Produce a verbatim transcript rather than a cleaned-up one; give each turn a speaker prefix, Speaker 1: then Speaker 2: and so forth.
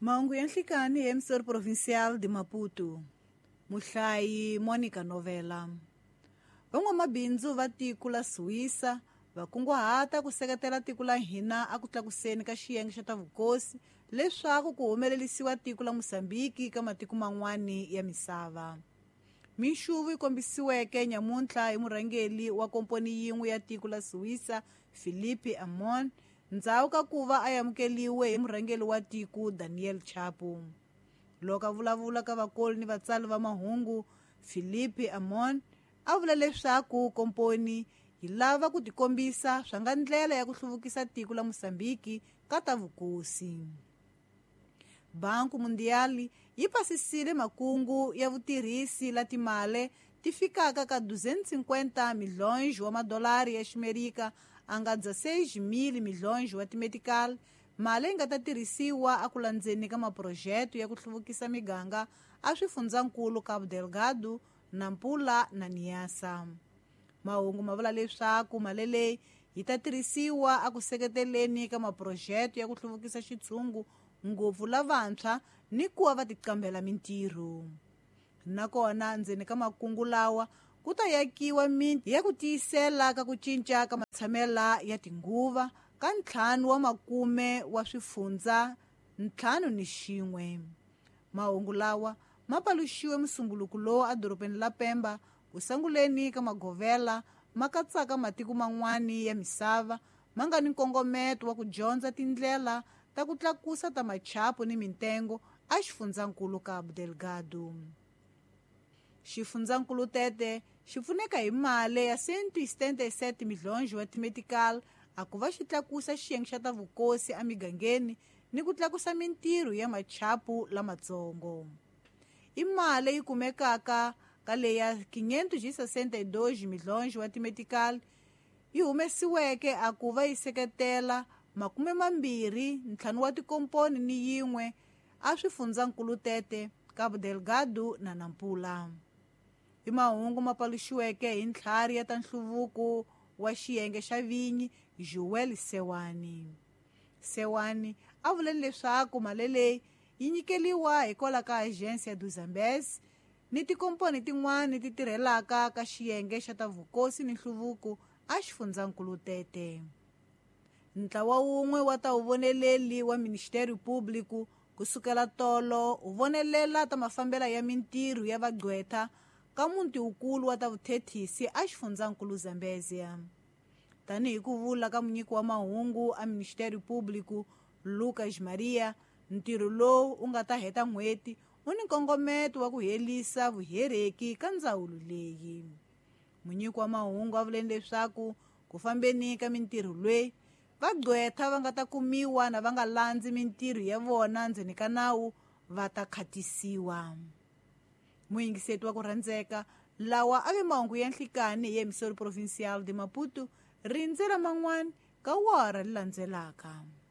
Speaker 1: Mahungu ya nhlikani hi emisori provincial de Maputo. Muhlayi Monica Novela. Van'wamabindzu va tiko la Suíça va kunguhata ku seketela tiko la hina a ku tlakuseni ka xiyenge xa ta vukosi leswaku ku humelelisiwa tiko la Mosambiki ka matiko man'wani ya misava. Minxuvu yi kombisiweke nyamuntlha hi murhangeli wa komponi yin'we ya tiko la Suíça Philippe Amon ndzhawu ka ku va a amukeliwe hi murhangeli wa tiko Daniel Chapo. Loko a vulavula ka vakoli ni vatsali va mahungu, Philippe Amon a vula leswaku komponi yi lava ku tikombisa swa nga ndlela ya ku hluvukisa tiko la Mosambiki ka ta vukosi. Banku Mundiali yi pasisile makungu ya vutirhisi la timale ti fikaka ka duzentos e cinquenta milhões wa madolari ya ximerika a nga dezesseis mil milhões wa timetikali, mali yi nga ta tirhisiwa a ku landzeni ka maprojeto ya ku hluvukisa miganga a swifundzakulu Cabo Delgado, Nampula na Niassa. Mahungu ma vula leswaku mali leyi yi ta tirhisiwa a ku seketeleni ka maprojeto ya ku hluvukisa xitshungu ngopfu lavantshwa ni kuva va tiqambela mintirho. Nakona ndzeni ka makungu lawa ku ta yakiwa miti ya ku tiyisela ka ku cinca ka matshamela ya tinguva ka ntlhanu wa makume wa swifundza ntlhanu ni xin'we. Mahungu lawa ma paluxiwe musunguluku lowu a doropeni la Pemba ku sanguleni ka magovela ma katsaka matiko man'wani ya misava ma nga ni nkongometo wa ku dyondza tindlela ta ku tlakusa ta machapo ni mitengo a xifundzakulu Cabo Delgado. Xifundzakulu tete xi pfuneka hi mali ya cento e setenta e sete milhões wa timetikali a ku va xi tlakusa xiyenge xa ta vukosi a migangeni ni ku tlakusa mintirho ya machapo lamatsongo. I mali yi kumekaka ka leya quinhentos e sessenta e dois milhões wa timetikali yi humesiweke a ku va yi seketela makume mambirhi ntlhanu wa tikomponi ni yin'we a swifundzakulu tete Cabo Delgado na Nampula. I mahungu ma paluxiweke hi ntlhari ya ta nhluvuko wa xiyenge xa vinyi Joel Sewani. Sewani a vule leswaku mali leyi yi nyikeliwa hikwalaho ka Agência do Zambezi ni tikomponi tin'wana ti tirhelaka ka xiyenge xa ta vukosi ni nhluvuko a xifundzakulu tete. Ntlawa wun'we wa ta uvoneleli wa Ministério Público kusukela tolo uvonelela ta mafambela ya mintirho ya vagqweta ka munti ukulu wa ta vuthethisi a xifundzakulu Zambezia. Tanihi ku vula ka munyiki wa mahungu a Ministério Público Lucas Maria, ntirho lowu u nga ta heta n'hweti u ni nkongometo wa ku helisa vuhereki ka ndzawulo leyi. Munyiki wa mahungu a vuleni leswaku ku fambeni ka mintirho leyi vagqweta va nga ta kumiwa na va nga landzi mintirho ya vona ndzeni ka nawu va ta khatisiwa. Muyingiseti wa ku rhandzeka lawa a ve mahungu ya nhlikani hi emisori provincial de Maputo rindzela man'wani ka wara li landzelaka.